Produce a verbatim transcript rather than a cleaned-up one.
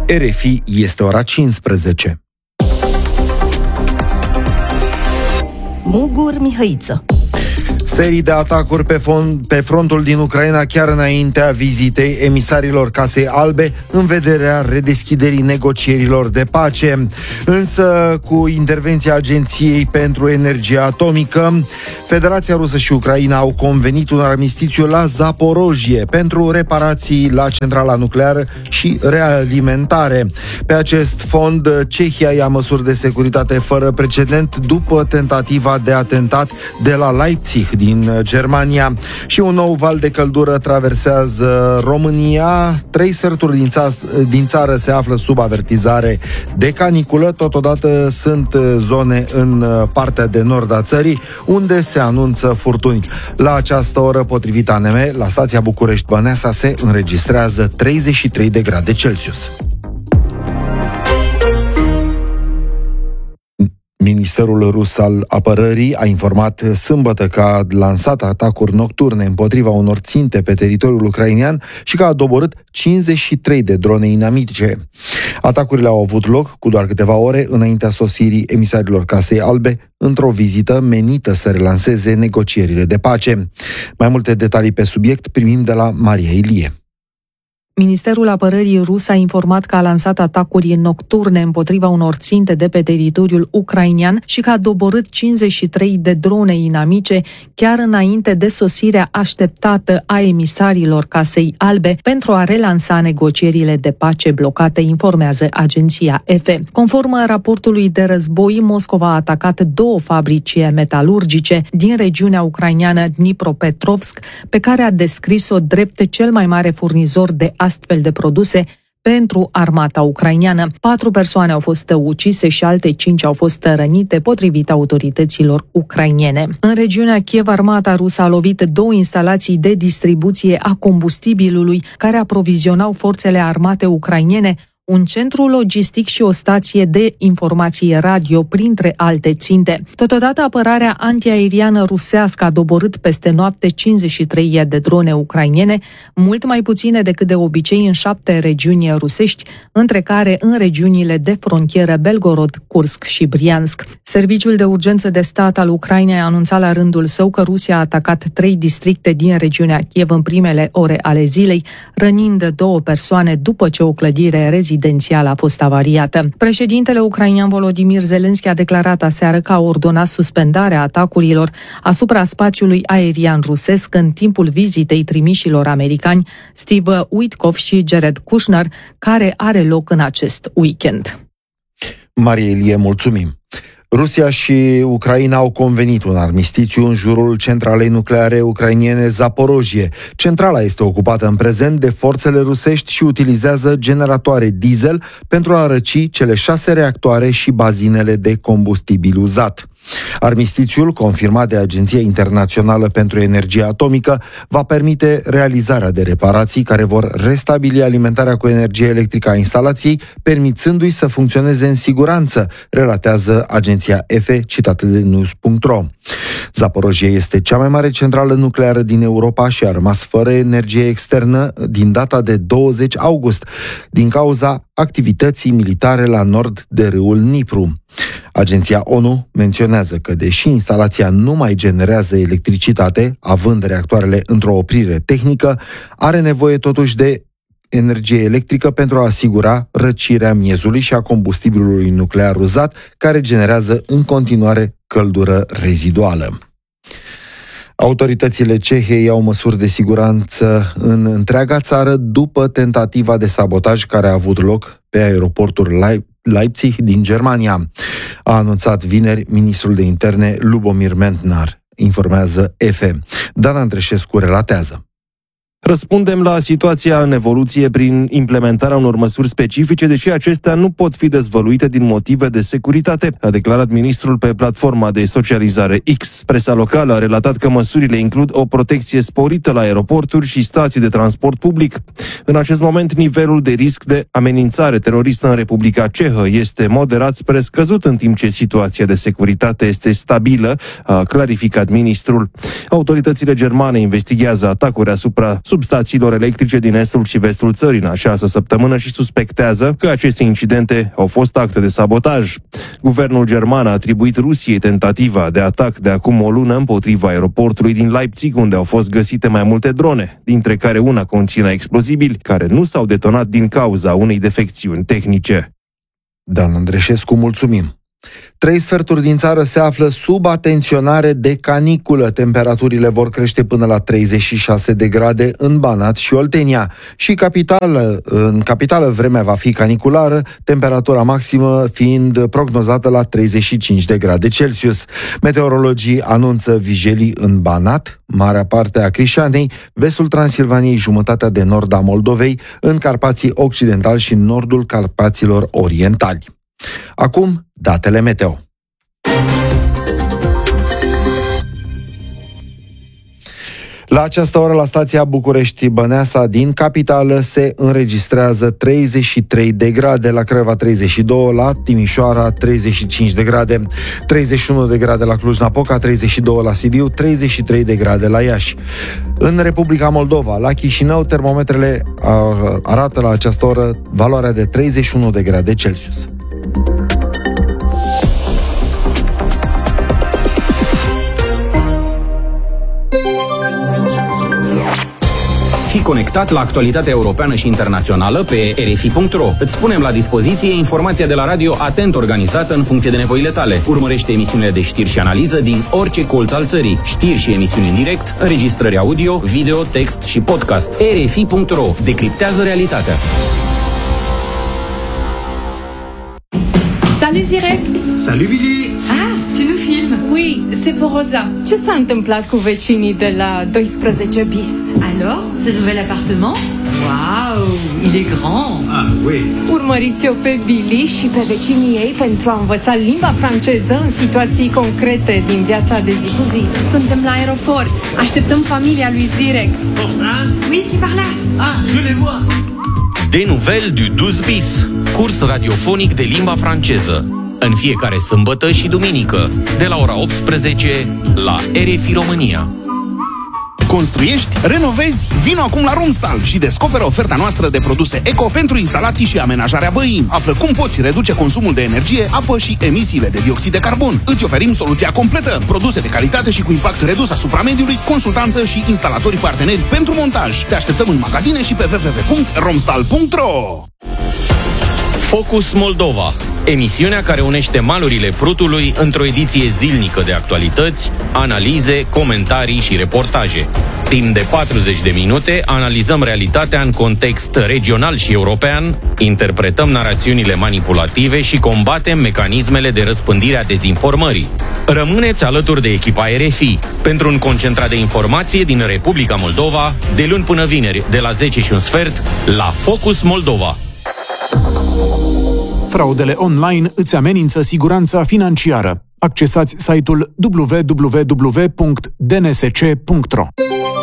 R F I, este ora cincisprezece. Mugur Mihăiță. Serii de atacuri pe, fond, pe frontul din Ucraina chiar înaintea vizitei emisarilor Casei Albe în vederea redeschiderii negocierilor de pace. Însă, cu intervenția Agenției pentru Energie Atomică, Federația Rusă și Ucraina au convenit un armistițiu la Zaporojie pentru reparații la centrala nucleară și realimentare. Pe acest fond, Cehia ia măsuri de securitate fără precedent după tentativa de atentat de la Leipzig din Germania. Și un nou val de căldură traversează România. Trei sferturi din, ța- din țară se află sub avertizare de caniculă. Totodată sunt zone în partea de nord a țării unde se anunță furtuni. La această oră, potrivit A N M, la stația București-Băneasa se înregistrează treizeci și trei de grade Celsius. Ministerul rus al apărării a informat sâmbătă că a lansat atacuri nocturne împotriva unor ținte pe teritoriul ucrainean și că a doborât cincizeci și trei de drone inamice. Atacurile au avut loc cu doar câteva ore înaintea sosirii emisarilor Casei Albe într-o vizită menită să relanseze negocierile de pace. Mai multe detalii pe subiect primim de la Maria Ilie. Ministerul Apărării rus a informat că a lansat atacuri nocturne împotriva unor ținte de pe teritoriul ucrainean și că a doborât cincizeci și trei de drone inamice chiar înainte de sosirea așteptată a emisarilor Casei Albe pentru a relansa negocierile de pace blocate, informează agenția E F. Conform raportului de război, Moscova a atacat două fabrici metalurgice din regiunea ucraineană Dnipropetrovsk, pe care a descris-o drept cel mai mare furnizor de astfel de produse pentru armata ucraineană. Patru persoane au fost ucise și alte cinci au fost rănite, potrivit autorităților ucrainene. În regiunea Kiev, armata rusă a lovit două instalații de distribuție a combustibilului care aprovizionau forțele armate ucrainene, un centru logistic și o stație de informații radio, printre alte ținte. Totodată, apărarea antiaeriană rusească a doborât peste noapte cincizeci și trei de drone ucrainene, mult mai puține decât de obicei în șapte regiuni rusești, între care în regiunile de frontieră Belgorod, Kursk și Briansk. Serviciul de urgență de stat al Ucrainei a anunțat la rândul său că Rusia a atacat trei districte din regiunea Kiev în primele ore ale zilei, rănind două persoane după ce o clădire rezidențială a fost avariată. Președintele ucrainean Volodymyr Zelensky a declarat aseară că a ordonat suspendarea atacurilor asupra spațiului aerian rusesc în timpul vizitei trimișilor americani Steve Witkoff și Jared Kushner, care are loc în acest weekend. Maria Ilie, mulțumim! Rusia și Ucraina au convenit un armistițiu în jurul centralei nucleare ucrainene Zaporojie. Centrala este ocupată în prezent de forțele rusești și utilizează generatoare diesel pentru a răci cele șase reactoare și bazinele de combustibil uzat. Armistițiul, confirmat de Agenția Internațională pentru Energie Atomică, va permite realizarea de reparații care vor restabili alimentarea cu energie electrică a instalației, permițându-i să funcționeze în siguranță, relatează agenția E F, citată de news punct ro. Zaporojie este cea mai mare centrală nucleară din Europa și a rămas fără energie externă din data de douăzeci august, din cauza activității militare la nord de râul Dnipru. Agenția ONU menționează că, deși instalația nu mai generează electricitate, având reactoarele într-o oprire tehnică, are nevoie totuși de energie electrică pentru a asigura răcirea miezului și a combustibilului nuclear uzat, care generează în continuare căldură reziduală. Autoritățile cehe iau măsuri de siguranță în întreaga țară după tentativa de sabotaj care a avut loc pe aeroportul Leipzig din Germania. A anunțat vineri ministrul de interne Lubomir Mentnar, informează E F. Dan Andreșescu relatează. Răspundem la situația în evoluție prin implementarea unor măsuri specifice, deși acestea nu pot fi dezvăluite din motive de securitate, a declarat ministrul pe platforma de socializare X. Presa locală a relatat că măsurile includ o protecție sporită la aeroporturi și stații de transport public. În acest moment, nivelul de risc de amenințare teroristă în Republica Cehă este moderat spre scăzut, în timp ce situația de securitate este stabilă, a clarificat ministrul. Autoritățile germane investigează atacuri asupra substațiilor electrice din estul și vestul țării în această săptămână și suspectează că aceste incidente au fost acte de sabotaj. Guvernul german a atribuit Rusiei tentativa de atac de acum o lună împotriva aeroportului din Leipzig, unde au fost găsite mai multe drone, dintre care una conținea explozibili care nu s-au detonat din cauza unei defecțiuni tehnice. Dan Andreșescu, mulțumim! Trei sferturi din țară se află sub atenționare de caniculă. Temperaturile vor crește până la treizeci și șase de grade în Banat și Oltenia. Și capitală, în capitală vremea va fi caniculară, temperatura maximă fiind prognozată la treizeci și cinci de grade Celsius. Meteorologii anunță vijelii în Banat, marea parte a Crișanei, vestul Transilvaniei, jumătatea de nord a Moldovei, în Carpații Occidentali și în nordul Carpaților Orientali. Acum, datele meteo. La această oră, la stația București-Băneasa din capitală se înregistrează treizeci și trei de grade, la Craiova treizeci și doi, la Timișoara treizeci și cinci de grade, treizeci și unu de grade la Cluj-Napoca, treizeci și doi la Sibiu, treizeci și trei de grade la Iași. În Republica Moldova, la Chișinău, termometrele arată la această oră valoarea de treizeci și unu de grade Celsius. Fii conectat la actualitatea europeană și internațională pe r f i punct r o. Îți punem la dispoziție informația de la radio atent organizată în funcție de nevoile tale. Urmărește emisiunile de știri și analiză din orice colț al țării. Știri și emisiuni în direct, înregistrări audio, video, text și podcast. r f i punct r o. Decriptează realitatea. Salut Zirek! Salut Billy! Ah, tu nous filmes? Oui, c'est pour Rosa. Ce s-a întâmplat cu vecinii de la doisprezece bis? Alors, ce nouvel appartement? Waouh, il est grand! Ah, oui! Urmăriți-o pe Billy și pe vecinii ei pentru a învăța limba franceză în situații concrete din viața de zi cu zi. Suntem la aeroport. Așteptăm familia lui Zirek. Portin? Oui, c'est par là. Ah, je les vois! Des nouvelles du douze bis, curs radiofonic de limba franceză. În fiecare sâmbătă și duminică, de la ora optsprezece, la R F I România. Construiești? Renovezi? Vino acum la Romstal și descoperă oferta noastră de produse eco pentru instalații și amenajarea băii. Află cum poți reduce consumul de energie, apă și emisiile de dioxid de carbon. Îți oferim soluția completă, produse de calitate și cu impact redus asupra mediului, consultanță și instalatori parteneri pentru montaj. Te așteptăm în magazine și pe w w w punct romstal punct r o. Focus Moldova, emisiunea care unește malurile Prutului într-o ediție zilnică de actualități, analize, comentarii și reportaje. Timp de patruzeci de minute analizăm realitatea în context regional și european, interpretăm narațiunile manipulative și combatem mecanismele de răspândire a dezinformării. Rămâneți alături de echipa R F I pentru un concentrat de informație din Republica Moldova, de luni până vineri, de la zece și un sfert, la Focus Moldova. Fraudele online îți amenință siguranța financiară. Accesați site-ul w w w punct d n s c punct r o.